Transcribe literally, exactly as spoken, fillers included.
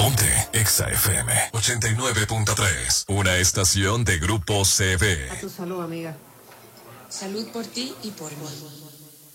Ponte Exa F M ochenta y nueve punto tres. Una estación de Grupo C V. A tu salud, amiga. Salud por ti y por mí.